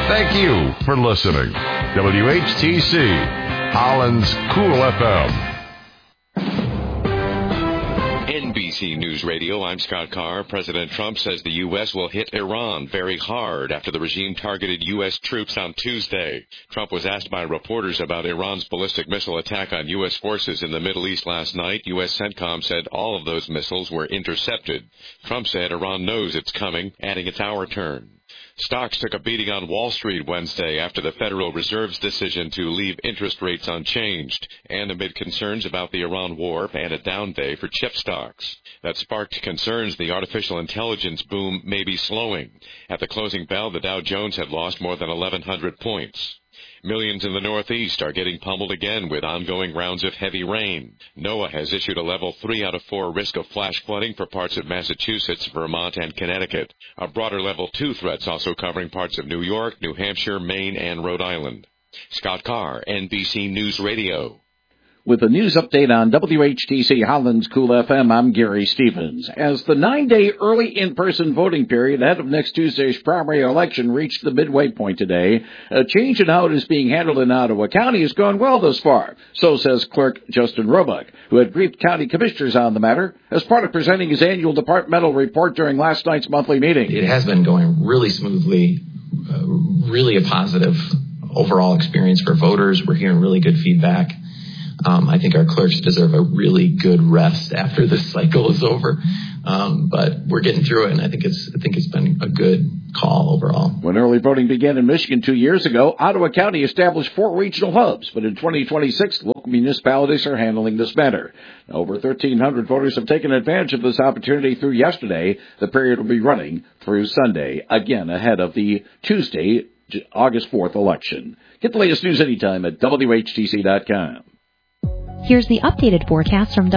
Thank you for listening. WHTC, Holland's Cool FM. NBC News Radio, I'm Scott Carr. President Trump says the U.S. will hit Iran very hard after the regime targeted U.S. troops on Tuesday. Trump was asked by reporters about Iran's ballistic missile attack on U.S. forces in the Middle East last night. U.S. CENTCOM said all of those missiles were intercepted. Trump said Iran knows it's coming, adding it's our turn. Stocks took a beating on Wall Street Wednesday after the Federal Reserve's decision to leave interest rates unchanged, and amid concerns about the Iran war and a down day for chip stocks. That sparked concerns the artificial intelligence boom may be slowing. At the closing bell, the Dow Jones had lost more than 1,100 points. Millions in the Northeast are getting pummeled again with ongoing rounds of heavy rain. NOAA has issued a level 3 out of 4 risk of flash flooding for parts of Massachusetts, Vermont, and Connecticut. A broader level 2 threats also covering parts of New York, New Hampshire, Maine, and Rhode Island. Scott Carr, NBC News Radio. With a news update on WHTC Holland's Cool FM, I'm Gary Stevens. As the 9-day early in-person voting period ahead of next Tuesday's primary election reached the midway point today, a change in how it is being handled in Ottawa County has gone well thus far. So says Clerk Justin Roebuck, who had briefed county commissioners on the matter as part of presenting his annual departmental report during last night's monthly meeting. It has been going really smoothly, really a positive overall experience for voters. We're hearing really good feedback. I think our clerks deserve a really good rest after this cycle is over. But we're getting through it, and I think it's been a good call overall. When early voting began in Michigan 2 years ago, Ottawa County established 4 regional hubs, but in 2026, local municipalities are handling this matter. Over 1,300 voters have taken advantage of this opportunity through yesterday. The period will be running through Sunday, again ahead of the Tuesday, August 4th election. Get the latest news anytime at WHTC.com. Here's the updated forecast from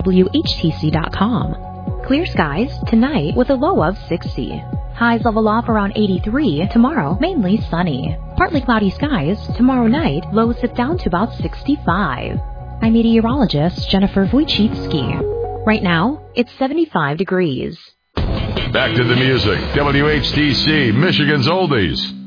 WHTC.com. Clear skies tonight with a low of 60. Highs level off around 83. Tomorrow, mainly sunny. Partly cloudy skies. Tomorrow night, lows dip down to about 65. I'm meteorologist Jennifer Wojcicki. Right now, it's 75 degrees. Back to the music. WHTC, Michigan's Oldies.